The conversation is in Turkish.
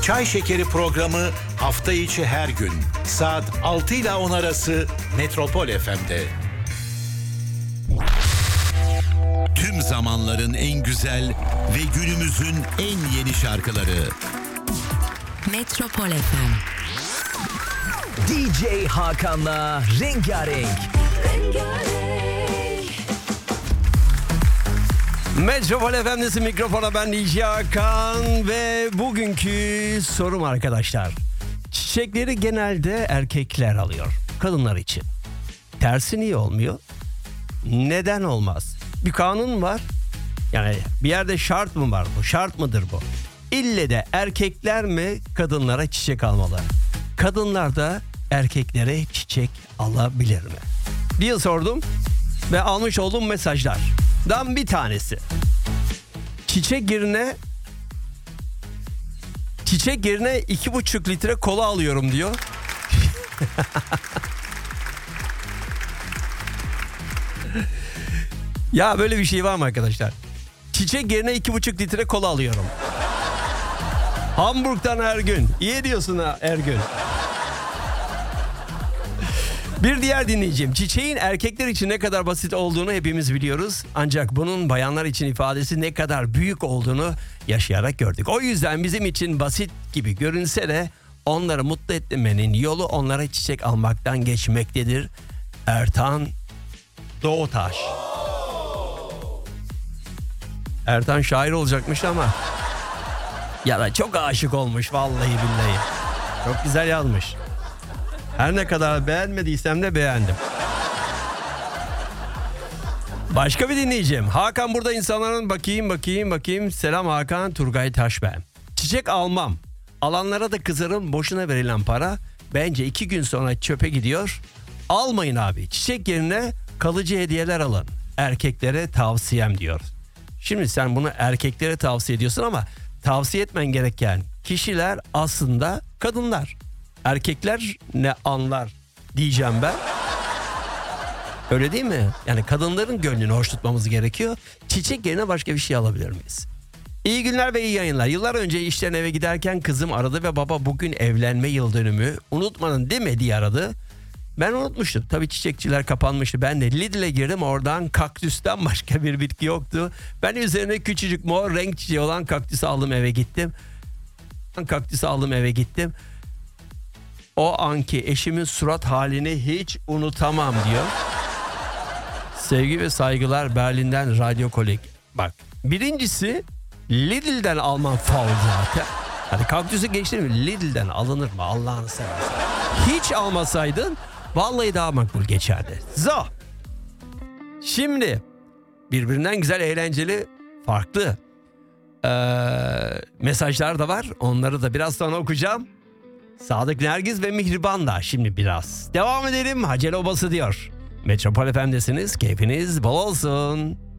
Çay Şekeri programı hafta içi her gün saat 6 ile 10 arası Metropol FM'de. Tüm zamanların en güzel ve günümüzün en yeni şarkıları. Metropol FM. DJ Hakan'la Rengarenk. Metropol FM'desi, mikrofona ben DJ Hakan ve bugünkü sorum arkadaşlar. Çiçekleri genelde erkekler alıyor, kadınlar için. Tersi niye olmuyor? Neden olmaz? Bir kanun var. Yani bir yerde şart mı var bu? Şart mıdır bu? İlle de erkekler mi kadınlara çiçek almalı? Kadınlar da erkeklere çiçek alabilir mi diye sordum ve almış olduğum mesajlardan bir tanesi. Çiçek yerine 2,5 litre kola alıyorum diyor. Ya böyle bir şey var mı arkadaşlar? Çiçek yerine 2,5 litre kola alıyorum. Hamburg'dan Ergün. İyi diyorsun ha Ergün. Bir diğer dinleyicim. Çiçeğin erkekler için ne kadar basit olduğunu hepimiz biliyoruz. Ancak bunun bayanlar için ifadesi ne kadar büyük olduğunu yaşayarak gördük. O yüzden bizim için basit gibi görünse de onları mutlu etmenin yolu onlara çiçek almaktan geçmektedir. Ertan Doğutaş. Ertan şair olacakmış ama ya da çok aşık olmuş vallahi billahi. Çok güzel yazmış. Her ne kadar beğenmediysem de beğendim. Başka bir dinleyeceğim. Hakan burada insanların bakayım. Selam Hakan, Turgay Taş ben. Çiçek almam. Alanlara da kızarım, boşuna verilen para. Bence 2 gün sonra çöpe gidiyor. Almayın abi. Çiçek yerine kalıcı hediyeler alın. Erkeklere tavsiyem diyor. Şimdi sen bunu erkeklere tavsiye ediyorsun ama tavsiye etmen gereken kişiler aslında kadınlar. Erkekler ne anlar diyeceğim ben. Öyle değil mi? Yani kadınların gönlünü hoş tutmamız gerekiyor. Çiçek yerine başka bir şey alabilir miyiz? İyi günler ve iyi yayınlar. Yıllar önce işten eve giderken kızım aradı ve baba bugün evlenme yıl dönümü. Unutmadın değil mi diye aradı. Ben unutmuştum. Tabii çiçekçiler kapanmıştı. Ben de Lidl'e girdim. Oradan kaktüsten başka bir bitki yoktu. Ben üzerine küçücük mor renk çiçeği olan kaktüsü aldım eve gittim. O anki eşimin surat halini hiç unutamam diyor. Sevgi ve saygılar Berlin'den Radyo Kolik. Bak, birincisi Lidl'den alman faul zaten. Hadi kaktüsü geçtim, Lidl'den alınır mı Allah'ını seversen. Hiç almasaydın vallahi daha makbul geçerdi. Şimdi birbirinden güzel, eğlenceli, farklı mesajlar da var. Onları da biraz sonra okuyacağım. Sadık Nergiz ve Mihriban da şimdi biraz. Devam edelim. Hacel Obası diyor. Metropol FM'desiniz. Keyfiniz bol olsun.